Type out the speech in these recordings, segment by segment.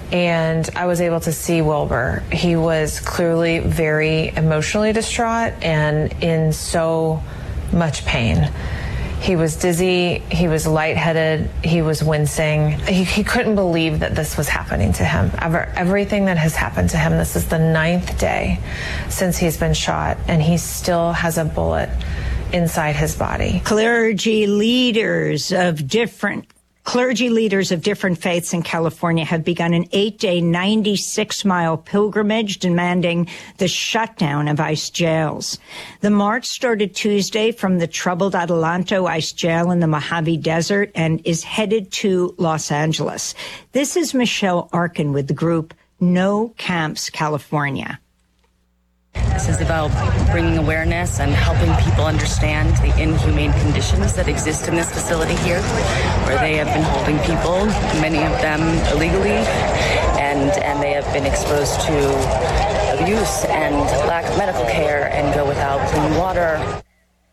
and I was able to see Wilbur. He was clearly very emotionally distraught and in so much pain. He was dizzy, he was lightheaded, he was wincing. He couldn't believe that this was happening to him. Everything that has happened to him, this is the 9th day since he's been shot, and he still has a bullet inside his body. Clergy leaders of different faiths in California have begun an 8-day, 96-mile pilgrimage demanding the shutdown of ICE jails. The march started Tuesday from the troubled Adelanto ICE jail in the Mojave Desert and is headed to Los Angeles. This is Michelle Arkin with the group No Camps California. This is about bringing awareness and helping people understand the inhumane conditions that exist in this facility here, where they have been holding people, many of them illegally, and they have been exposed to abuse and lack of medical care and go without clean water.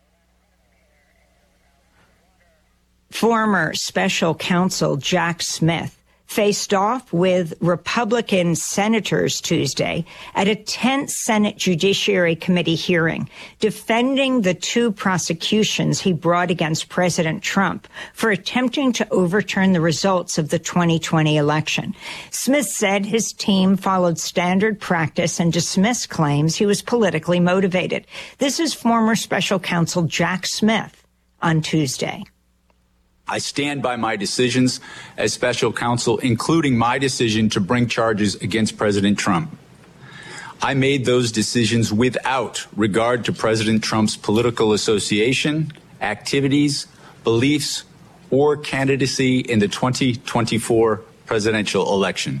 Former special counsel Jack Smith faced off with Republican senators Tuesday at a tense Senate Judiciary Committee hearing, defending the 2 prosecutions he brought against President Trump for attempting to overturn the results of the 2020 election. Smith said his team followed standard practice and dismissed claims he was politically motivated. This is former special counsel Jack Smith on Tuesday. I stand by my decisions as special counsel, including my decision to bring charges against President Trump. I made those decisions without regard to President Trump's political association, activities, beliefs, or candidacy in the 2024 presidential election.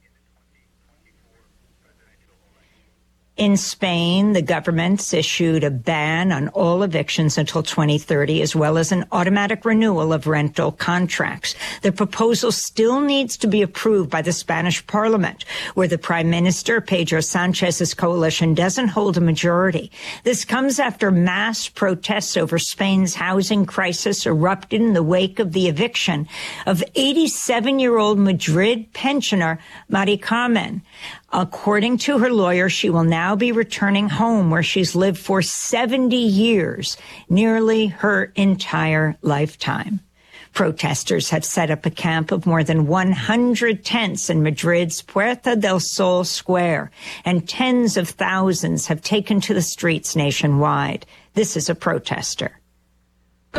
In Spain, the government's issued a ban on all evictions until 2030, as well as an automatic renewal of rental contracts. The proposal still needs to be approved by the Spanish parliament, where the Prime Minister, Pedro Sanchez's coalition, doesn't hold a majority. This comes after mass protests over Spain's housing crisis erupted in the wake of the eviction of 87-year-old Madrid pensioner Mari Carmen. According to her lawyer, she will now be returning home where she's lived for 70 years, nearly her entire lifetime. Protesters have set up a camp of more than 100 tents in Madrid's Puerta del Sol Square, and tens of thousands have taken to the streets nationwide. This is a protester. We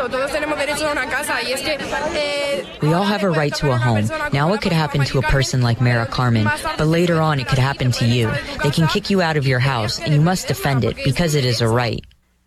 all have a right to a home. Now it could happen to a person like Mara Carmen, but later on it could happen to you. They can kick you out of your house, and you must defend it because it is a right.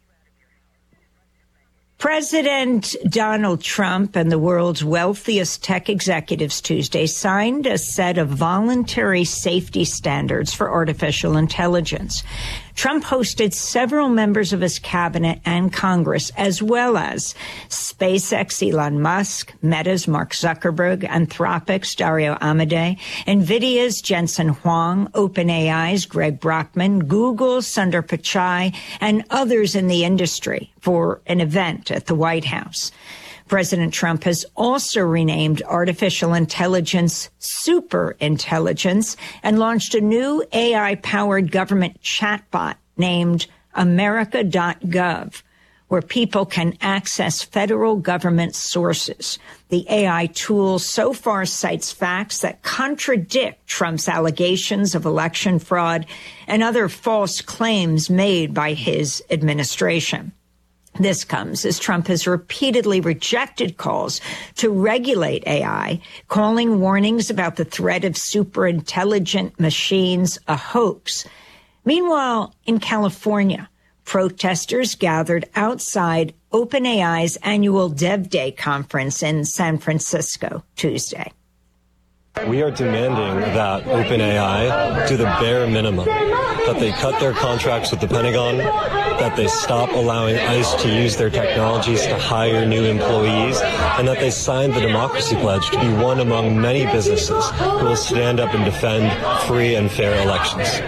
President Donald Trump and the world's wealthiest tech executives Tuesday signed a set of voluntary safety standards for artificial intelligence. Trump hosted several members of his cabinet and Congress, as well as SpaceX Elon Musk, Meta's Mark Zuckerberg, Anthropic's Dario Amodei, NVIDIA's Jensen Huang, OpenAI's Greg Brockman, Google's Sundar Pichai, and others in the industry for an event at the White House. President Trump has also renamed artificial intelligence superintelligence and launched a new AI-powered government chatbot named America.gov, where people can access federal government sources. The AI tool so far cites facts that contradict Trump's allegations of election fraud and other false claims made by his administration. This comes as Trump has repeatedly rejected calls to regulate AI, calling warnings about the threat of superintelligent machines a hoax. Meanwhile, in California, protesters gathered outside OpenAI's annual Dev Day conference in San Francisco Tuesday. We are demanding that OpenAI do the bare minimum, that they cut their contracts with the Pentagon, that they stop allowing ICE to use their technologies to hire new employees, and that they sign the Democracy Pledge to be one among many businesses who will stand up and defend free and fair elections.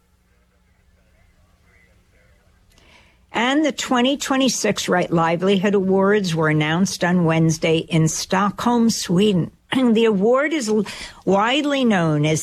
And the 2026 Right Livelihood Awards were announced on Wednesday in Stockholm, Sweden. The award is widely known as